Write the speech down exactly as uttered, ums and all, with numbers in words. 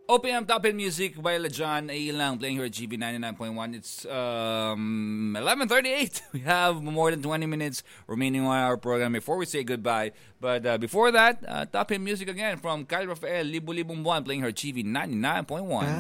O P M Top Hit Music by Lajan Ailang playing here at G B ninety-nine point one. It's um, eleven thirty-eight. We have more than twenty minutes remaining on our program before we say goodbye. But uh, before that, uh, Top Hit Music again from Kyle Rafael, Libu Libong Buwan playing her G B ninety-nine point one.